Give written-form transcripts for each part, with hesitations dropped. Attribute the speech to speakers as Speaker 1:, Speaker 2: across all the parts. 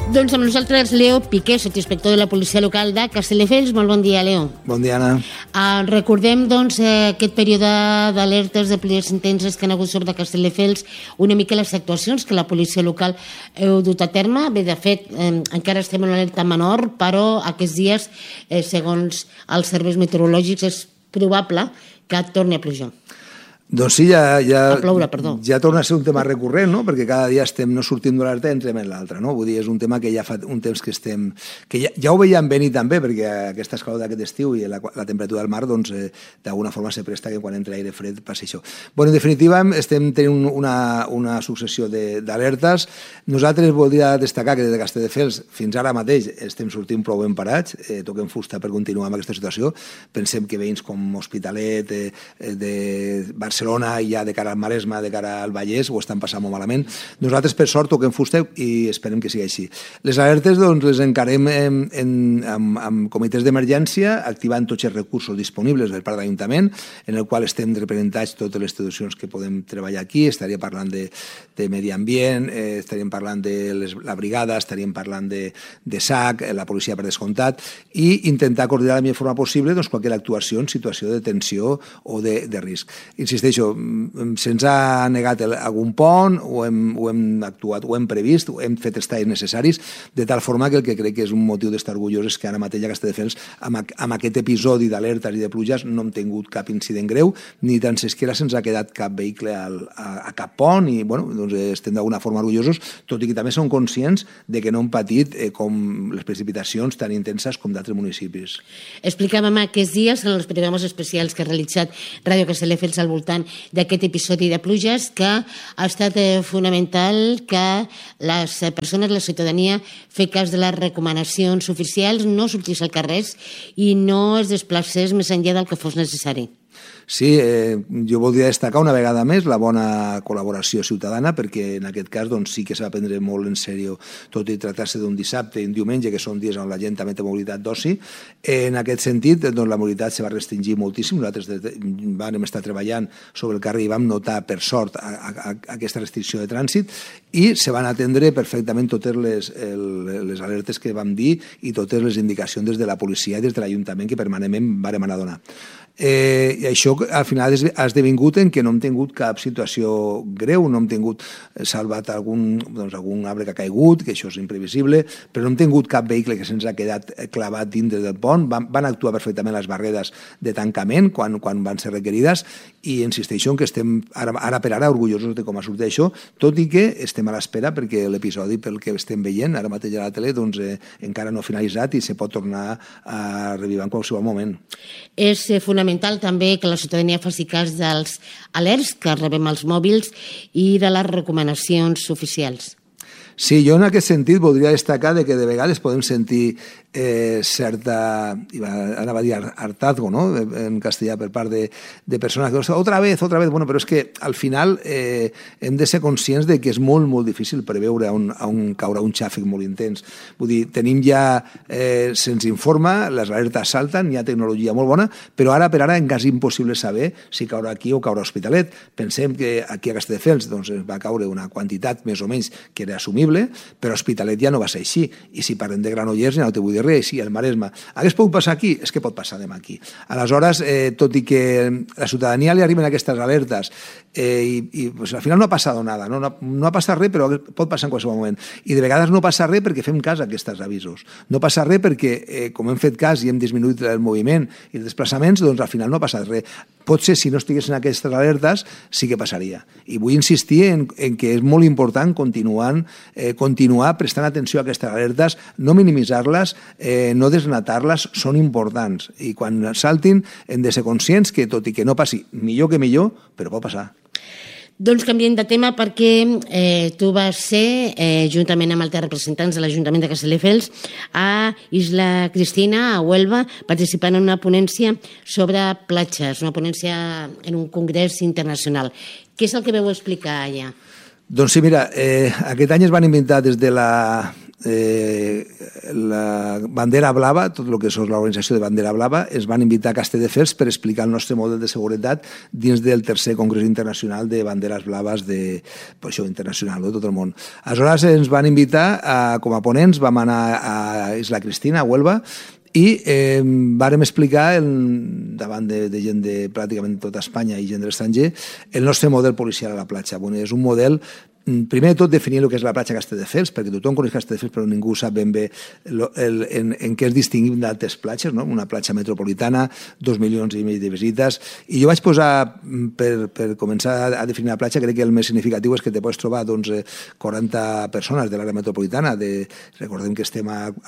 Speaker 1: Doncs amb nosaltres Leo Piqué, sotsinspector de la policia local de Castelldefels. Molt bon dia, Leo.
Speaker 2: Bon dia, Anna.
Speaker 1: Recordem doncs, aquest període d'alertes de pluges intenses que han hagut sobre Castelldefels, una mica les actuacions que la policia local heu dut a terme. Bé, de fet, encara estem en alerta menor, però aquests dies, segons els serveis meteorològics, és probable que torni a plujar.
Speaker 2: Doncs sí,
Speaker 1: a ploure, perdó.
Speaker 2: Ja torna a ser un tema recurrent, no? Perquè cada dia no sortim de l'alerta i entrem en l'altre, no? Vull dir, és un tema que ja fa un temps que estem... que ja ho veiem venir també, perquè aquesta escalada d'aquest estiu i la temperatura del mar, doncs, d'alguna forma se presta que quan entra aire fred passi això. Bueno, en definitiva, estem tenint una successió d'alertes. Nosaltres voldria destacar que des de Castelldefels fins ara mateix estem sortint prou ben parats, toquem fusta per continuar amb aquesta situació. Pensem que veïns com Hospitalet, de Barcelona i ja de cara al Maresme, de cara al Vallès, ho estan passant molt malament. Nosaltres, per sort, toquem fusta i esperem que sigui així. Les alertes doncs, les encarem amb comitès d'emergència, activant tots els recursos disponibles per part de l'Ajuntament, en el qual estem representats totes les institucions que podem treballar aquí. Estaria parlant de medi ambient, estaríem parlant de la brigada, estaríem parlant de SAC, la policia per descomptat, i intentar coordinar de la millor forma possible doncs, qualsevol actuació en situació de tensió o de risc. Insisteixo, se'ns ha negat algun pont, ho hem actuat, ho hem previst, hem fet els talls necessaris, de tal forma que el que crec que és un motiu d'estar orgullós és que ara mateix a Castelldefels, amb aquest episodi d'alertes i de pluges, no hem tingut cap incident greu, ni tan siquiera se'ns ha quedat cap vehicle a cap pont, i bueno, doncs estem d'alguna forma orgullosos, tot i que també som conscients de que no hem patit com les precipitacions tan intenses com d'altres municipis.
Speaker 1: Explicàvem aquests dies en els programes especials que ha realitzat Ràdio Castelldefels al voltant d'aquest episodi de pluges, que ha estat fonamental que les persones, la ciutadania, fer cas de les recomanacions oficials, no sortís al carrer i no es desplacés més enllà del que fos necessari.
Speaker 2: Sí, jo voldria destacar una vegada més la bona col·laboració ciutadana, perquè en aquest cas doncs, sí que s'ha de prendre molt en sèrio, tot i tractar-se d'un dissabte i un diumenge, que són dies on la gent també té mobilitat d'oci. En aquest sentit, doncs, la mobilitat se va restringir moltíssim. Nosaltres vam estar treballant sobre el carrer i vam notar, per sort, aquesta restricció de trànsit, i se van atendre perfectament totes les alertes que vam dir i totes les indicacions des de la policia i des de l'Ajuntament que permanentment vàrem anar a donar. I això al final ha esdevingut en que no hem tingut cap situació greu, no hem tingut salvat algun arbre que ha caigut, que això és imprevisible, però no hem tingut cap vehicle que se'ns ha quedat clavat dintre del pont. Van actuar perfectament les barreres de tancament quan van ser requerides, i insisteixo en que estem ara per ara orgullosos de com ha sortit això, tot i que estem a l'espera perquè l'episodi, pel que estem veient ara mateix a la tele, doncs encara no ha finalitzat i se pot tornar a revivar en qualsevol moment.
Speaker 1: És fonamental també que la ciutadania faci cas dels alerts que rebem als mòbils i de les recomanacions oficials.
Speaker 2: Sí, jo en aquest sentit voldria destacar que de vegades podem sentir certa, anava a dir hartazgo, ¿no? En castellà, per part de persones que otra vez, bueno, però és que al final hem de ser conscients de que és molt, molt difícil preveure on caurà un xàfec molt intens. Vull dir, tenim ja, se'ns informa, les alertes salten, hi ha tecnologia molt bona, però ara per ara encara és impossible saber si caurà aquí o caurà a Hospitalet. Pensem que aquí a Castelldefels va caure una quantitat més o menys que era assumible, però a Hospitalet ja no va ser així. I si parlem de Granollers, ja no t'ho vull dir res, sí, el Maresme. Hagués pogut passar aquí? És que pot passar demà aquí. Aleshores, tot i que a la ciutadania li arriben aquestes alertes i al final no ha passat nada, no ha passat res, però pot passar en qualsevol moment. I de vegades no passa res perquè fem cas a aquests avisos. No passa res perquè, com hem fet cas i hem disminuït el moviment i els desplaçaments, doncs al final no ha passat res. Potser si no estiguessin aquestes alertes sí que passaria. I vull insistir en que és molt important continuar prestant atenció a aquestes alertes, no minimitzar-les, no desnatar-les, són importants. I quan saltin hem de ser conscients que tot i que no passi millor que millor, però pot passar.
Speaker 1: Doncs canviem de tema perquè tu vas ser, juntament amb altres representants de l'Ajuntament de Castelldefels, a Isla Cristina, a Huelva, participant en una ponència sobre platges, una ponència en un congrés internacional. Què és el que vau explicar allà?
Speaker 2: Doncs sí, mira, aquest any es van inventar des de la la Bandera Blava, tot el que és l'organització de Bandera Blava, es van invitar a Castelldefels per explicar el nostre model de seguretat dins del tercer Congrés Internacional de Banderes Blaves internacional de tot el món. Aleshores ens van invitar com a ponents, vam anar a Isla Cristina, a Huelva, i vàrem explicar davant de gent de pràcticament tota Espanya i gent de l'estranger el nostre model policial a la platja. És un model, primer de tot, definir el que és la platja Castelldefels, perquè tothom coneix Castelldefels però ningú sap ben bé en què es distingim d'altres platges, no? Una platja metropolitana, 2,5 milions de visites, i jo vaig posar, per començar a definir la platja, crec que el més significatiu és que te pots trobar 40 persones de l'àrea metropolitana, recordem que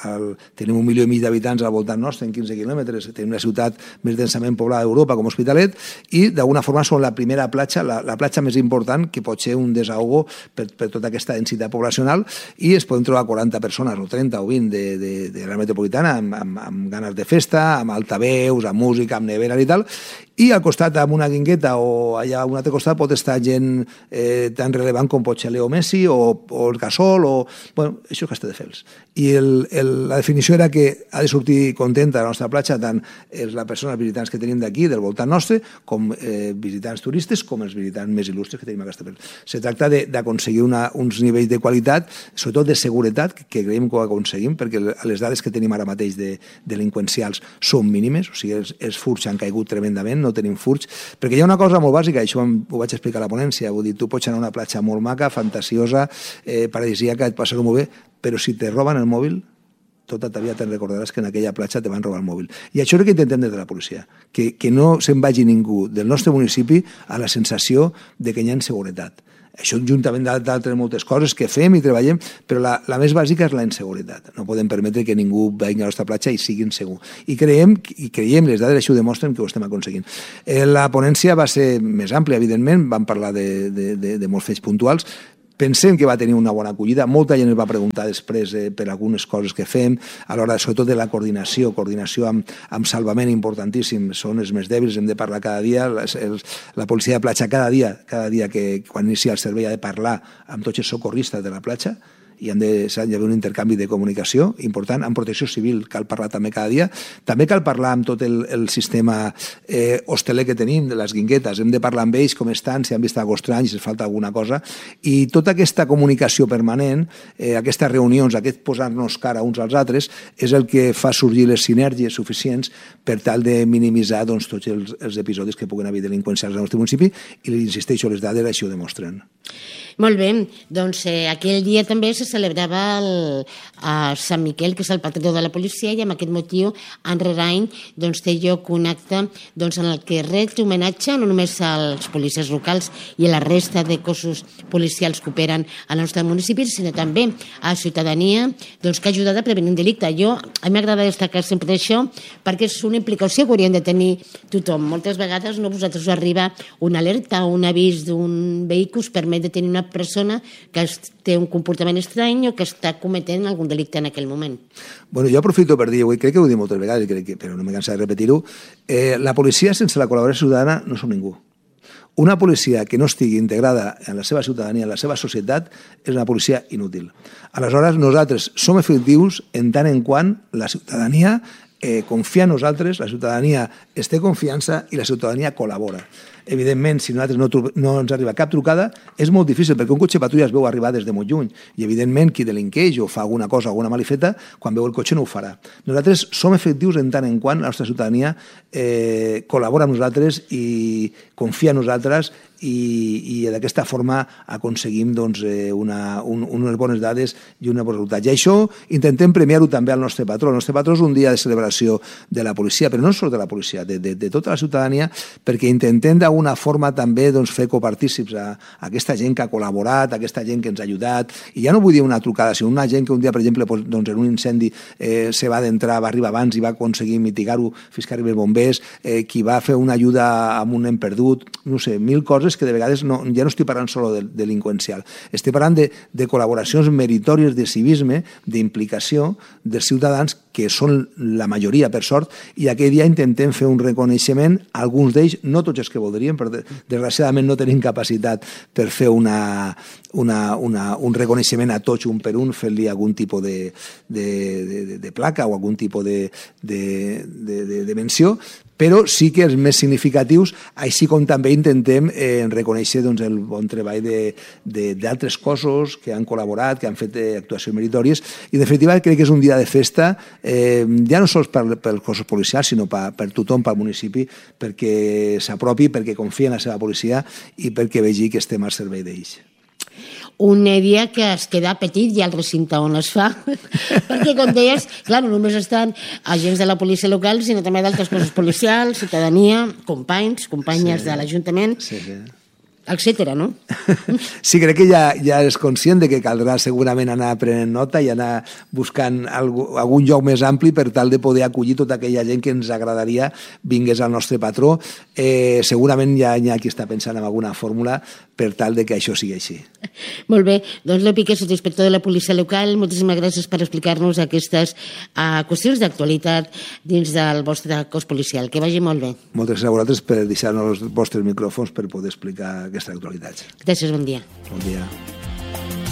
Speaker 2: tenim 1,5 milió d'habitants al voltant nostre, en 15 quilòmetres, tenim la ciutat més densament poblada d'Europa com Hospitalet, i d'alguna forma són la primera platja, la platja més important, que pot ser un desahogo per tota aquesta densitat poblacional, i es poden trobar 40 persones, o 30 o 20 de la metropolitana, amb ganes de festa, amb altaveus, amb música, amb nevera i tal, i al costat, amb una guingueta o allà a un altre costat, pot estar gent tan relevant com pot ser Leo Messi o el Gasol, Bueno, això és Castelldefels. I la definició era que ha de sortir contenta la nostra platja, tant les persones visitants que tenim d'aquí, del voltant nostre, com visitants turistes, com els visitants més il·lustres que tenim a Castelldefels. Se tracta d'aconseguir uns nivells de qualitat, sobretot de seguretat, que creiem que ho aconseguim, perquè les dades que tenim ara mateix de delinqüencials són mínimes, o sigui, els furts han caigut tremendament, no tenim furts, perquè hi ha una cosa molt bàsica, això ho vaig explicar a la ponència, vull dir, tu pots anar a una platja molt maca, fantasiosa, paradisíaca, et passar-ho molt bé, però si te roben el mòbil, tota ta vida te'n recordaràs que en aquella platja te van robar el mòbil. I això és el que intentem des de la policia, que no se'n vagi ningú del nostre municipi a la sensació de que hi ha inseguretat. Això juntament d'altres moltes coses que fem i treballem, però la més bàsica és la inseguretat. No podem permetre que ningú vagi a la nostra platja i sigui insegur. I creiem, les dades això ho demostren, que ho estem aconseguint. La ponència va ser més àmplia, evidentment, vam parlar de molts fets puntuals. Pensem que va tenir una bona acollida. Molta gent es va preguntar després per algunes coses que fem, a l'hora, sobretot, de la coordinació amb salvament, importantíssim. Són els més dèbils, hem de parlar cada dia. La policia de platja cada dia que quan inicia el servei ha de parlar amb tots els socorristes de la platja, i s'ha d'haver un intercanvi de comunicació important. Amb protecció civil cal parlar també cada dia. També cal parlar amb tot el sistema hosteler que tenim, de les guinguetes. Hem de parlar amb ells, com estan, si han vist algú estrany, si els falta alguna cosa. I tota aquesta comunicació permanent, aquestes reunions, aquest posar-nos cara uns als altres, és el que fa sorgir les sinergies suficients per tal de minimitzar tots els episodis que puguen haver delinqüencials al nostre municipi, i insisteixo, les dades així ho demostren.
Speaker 1: Molt bé, doncs aquell dia també se celebrava a Sant Miquel, que és el patró de la policia, i amb aquest motiu, any rere any, té lloc un acte en el que ret homenatge no només als policies locals i a la resta de cossos policials que operen al nostre municipi, sinó també a la ciutadania que ha ajudat a prevenir un delicte. A mi m'agrada destacar sempre això perquè és una implicació que hauríem de tenir tothom. Moltes vegades no vosaltres us arriba una alerta o un avís d'un vehicle us permet de tenir una persona que té un comportament estrany o que està cometent algun delicte en aquell moment.
Speaker 2: Bueno, jo aprofito per dir, crec que ho he dit moltes vegades, però no m'he cansat de repetir-ho, la policia sense la col·laboració ciutadana no són ningú. Una policia que no estigui integrada en la seva ciutadania, en la seva societat, és una policia inútil. Aleshores, nosaltres som efectius en tant en quant la ciutadania confia en nosaltres, la ciutadania es té confiança i la ciutadania col·labora. Evidentment, si nosaltres no ens arriba cap trucada, és molt difícil, perquè un cotxe patrulla es veu arribar des de molt lluny, i evidentment qui delinqueix o fa alguna cosa, alguna malifeta, quan veu el cotxe no ho farà. Nosaltres som efectius en tant en quant la nostra ciutadania col·labora amb nosaltres i confia en nosaltres, i d'aquesta forma aconseguim unes bones dades i uns bons resultats. I això intentem premiar-ho també al nostre patró. El nostre patró és un dia de celebració de la policia, però no sols de la policia, de tota la ciutadania, perquè intentem d'alguna forma també fer copartícips a aquesta gent que ha col·laborat, a aquesta gent que ens ha ajudat, i ja no vull dir una trucada, sinó una gent que un dia, per exemple, en un incendi se va adentrar, va arribar abans i va aconseguir mitigar-ho fins que arriben els bombers, qui va fer una ajuda amb un nen perdut, no sé, mil coses que de vegades ja no estic parlant solo de delinqüencial, estic parlant de col·laboracions meritòries de civisme, d'implicació dels ciutadans que són la majoria, per sort, i aquell dia intentem fer un reconeixement, alguns d'ells, no tots els que voldríem, però desgraciadament no tenim capacitat per fer un reconeixement a tots un per un, fent-li algun tipus de placa o algun tipus de menció, però sí que els més significatius, així com també intentem reconèixer el bon treball d'altres cossos que han col·laborat, que han fet actuacions meritòries, i en definitiva crec que és un dia de festa, ja no sols pels cossos policials, sinó per tothom, pel municipi, perquè s'apropi, perquè confia en la seva policia i perquè vegi que estem al servei d'ells.
Speaker 1: Un dia que es queda petit i el recinte on es fa, perquè, com deies, clar, no només estan agents de la policia local, sinó també d'altres cossos policials, ciutadania, companyes de l'Ajuntament, etcètera, no?
Speaker 2: Sí, crec que ja és conscient de que caldrà segurament anar prenent nota i anar buscant algun lloc més ampli per tal de poder acollir tota aquella gent que ens agradaria vingués al nostre patró. Segurament ja hi ha qui està pensant en alguna fórmula per tal de que això sigui així.
Speaker 1: Molt bé, doncs Leo Piqué, subinspector de la policia local, moltíssimes gràcies per explicar-nos aquestes qüestions d'actualitat dins del vostre cos policial. Que vagi molt bé.
Speaker 2: Moltes gràcies a vosaltres per deixar-nos els vostres micròfons per poder explicar aquestes actualitats.
Speaker 1: Gràcies, bon dia.
Speaker 2: Bon dia.